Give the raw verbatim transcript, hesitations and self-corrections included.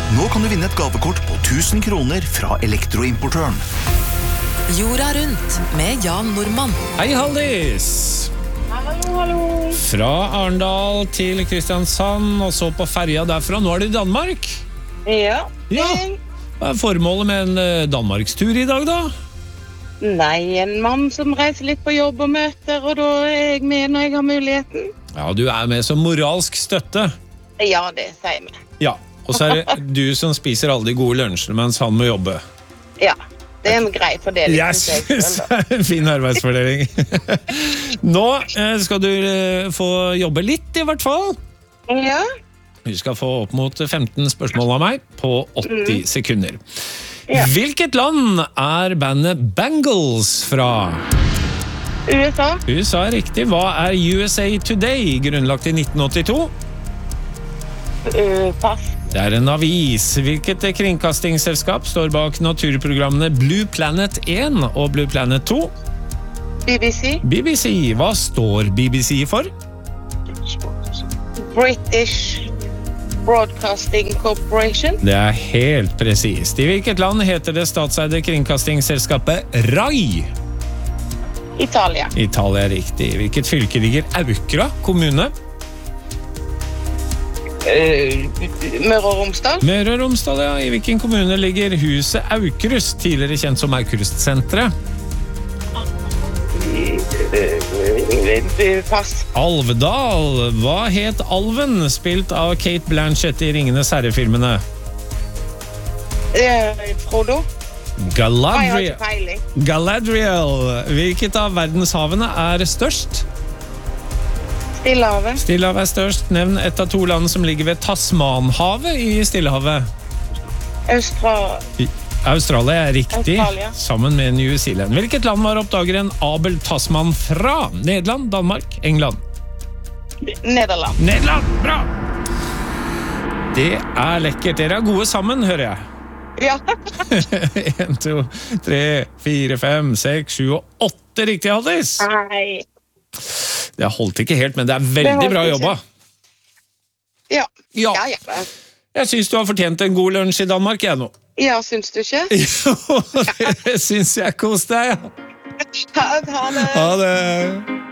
Nå kan du vinne et gavekort på tusen kroner fra elektroimportøren. Jorda rundt med Jan Normann. Hei, Haldis! Hallo, hallo. Fra Arendal til Kristiansand, og så på ferja derfra. Nå er du i Danmark? Ja. Ja. Hva er formålet med en Danmarkstur i dag, da? Nei, en mann som reiser litt på jobb og møter, og da er jeg med når jeg har muligheten. Ja, du er med som moralsk støtte. Ja, det sier vi. Ja, og så er det du som spiser alle de gode lunsjene mens han må jobbe. Ja, det er en grei fordeling. Jeg synes det er en fin arbeidsfordeling. Nå eh, skal du eh, få jobbe litt i hvert fall. Ja. Du skal få opp mot femten spørsmål av meg på åtti mm. sekunder. Ja. Hvilket land er bandet Bangles fra? U S A. U S A er riktig. Hva er U S A Today, grunnlagt i nitten åttito? Uh, pass. Det er en avis. Hvilket kringkastingsselskap står bak naturprogrammene Blue Planet én og Blue Planet to? B B C. B B C. Hva står B B C for? British Broadcasting Corporation. Det er helt presist. I hvilket land heter det statseide kringkastingsselskapet RAI? Italia. Italia er riktig. I hvilket fylke ligger Aukra kommune? Uh, Møre og Romsdal. Møre og Romsdal, ja. I hvilken kommune ligger huset Aukrust, tidligere kjent som Aukrust-senteret? Pass. Alvedal. Hva het Alven, spilt av Kate Blanchett i Ringenes herre-filmene? Uh, Frodo. Galadriel. Nei, Galadriel. Hvilket av verdenshavene er størst? Stillehavet. Stillehavet er størst. Nevn et av to land som ligger ved Tasmanhavet i Stillehavet. Østra... Australia er riktig, Australia. Sammen med New Zealand. Hvilket land var oppdageren Abel Tasman fra? Nederland, Danmark, England? Nederland. Nederland, bra! Det er lekkert. Dere er gode sammen, hører jeg. Ja. en, to, tre, fire, fem, seks, sju og åtte riktig, Haldis. Nei. Det holdt ikke helt, men det er veldig bra jobba. Ja. Ja. Ja, ja. Jeg synes du har fortjent en god lunsj i Danmark, jeg nå. Ja, syns du ikke? Jo, det syns jeg. Kos deg, ja. Ha det. Ha det.